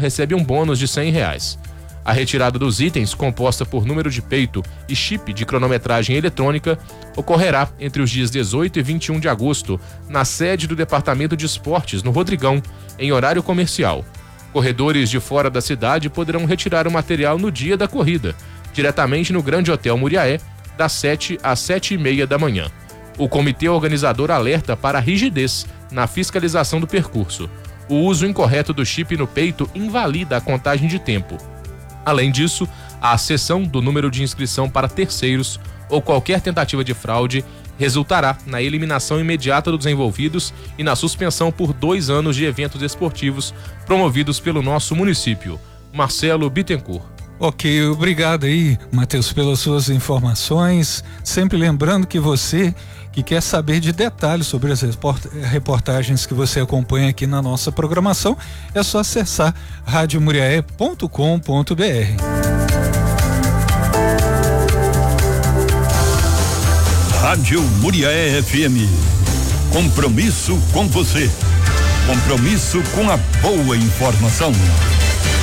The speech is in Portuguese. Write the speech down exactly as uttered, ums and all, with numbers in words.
recebe um bônus de cem reais. A retirada dos itens, composta por número de peito e chip de cronometragem eletrônica, ocorrerá entre os dias dezoito e vinte e um de agosto, na sede do Departamento de Esportes, no Rodrigão, em horário comercial. Corredores de fora da cidade poderão retirar o material no dia da corrida, diretamente no Grande Hotel Muriaé, das sete às sete e meia da manhã. O comitê organizador alerta para a rigidez na fiscalização do percurso. O uso incorreto do chip no peito invalida a contagem de tempo. Além disso, a cessão do número de inscrição para terceiros ou qualquer tentativa de fraude resultará na eliminação imediata dos envolvidos e na suspensão por dois anos de eventos esportivos promovidos pelo nosso município. Marcelo Bittencourt. Ok, obrigado aí, Matheus, pelas suas informações. Sempre lembrando que você que quer saber de detalhes sobre as reportagens que você acompanha aqui na nossa programação, é só acessar rádio muriaé ponto com ponto br. Rádio Muriaé F M. Compromisso com você. Compromisso com a boa informação.